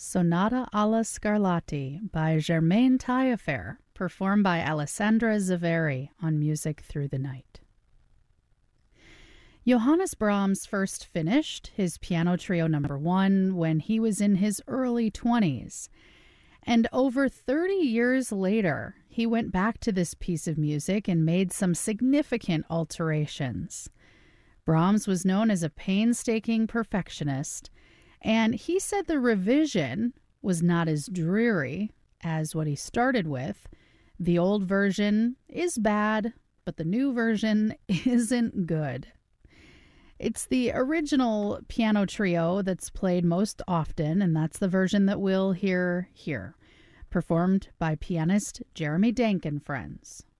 Sonata alla Scarlatti by Germaine Taillefer, performed by Alessandra Zaveri on Music Through the Night. Johannes Brahms first finished his Piano Trio No. 1 when he was in his early 20s. And over 30 years later, he went back to this piece of music and made some significant alterations. Brahms was known as a painstaking perfectionist, and he said the revision was not as dreary as what he started with. The old version is bad, but the new version isn't good. It's the original piano trio that's played most often, and that's the version that we'll hear here, performed by pianist Jeremy Denk and Friends.